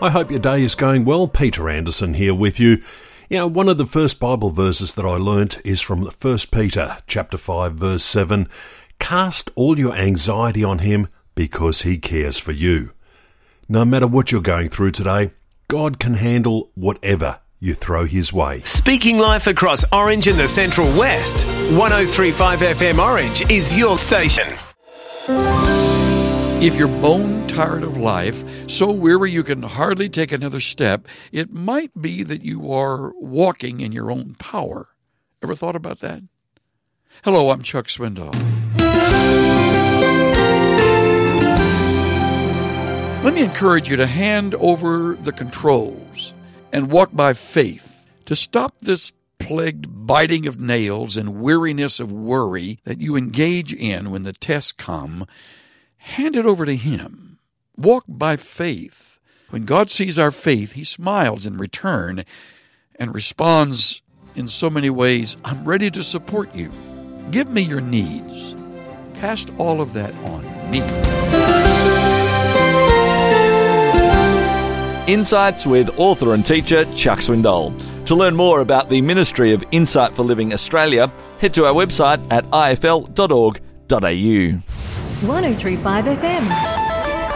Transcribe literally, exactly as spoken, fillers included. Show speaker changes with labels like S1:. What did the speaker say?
S1: I hope your day is going well. Peter Anderson here with you. You know, one of the first Bible verses that I learnt is from First Peter chapter five, verse seven. Cast all your anxiety on him because he cares for you. No matter what you're going through today, God can handle whatever you throw his way.
S2: Speaking life across Orange and the Central West, one oh three point five F M Orange is your station.
S3: If you're bone tired of life, so weary you can hardly take another step, it might be that you are walking in your own power. Ever thought about that? Hello, I'm Chuck Swindoll. Let me encourage you to hand over the controls and walk by faith to stop this plagued biting of nails and weariness of worry that you engage in when the tests come. Hand it over to him. Walk by faith. When God sees our faith, he smiles in return and responds in so many ways, I'm ready to support you. Give me your needs. Cast all of that on me.
S4: Insights with author and teacher Chuck Swindoll. To learn more about the Ministry of Insight for Living Australia, head to our website at I F L dot org dot A U.
S5: one oh three point five F M.